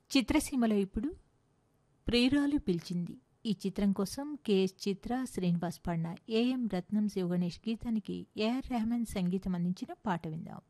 చిత్రసీమలో ఇప్పుడు ప్రియురాలు పిలిచింది. ఈ చిత్రం కోసం కెఎస్ చిత్ర, శ్రీనివాస్ పాడిన AM Ratnam, Sivaganesh గీతానికి AR Rahman సంగీతం అందించిన పాట విందాం.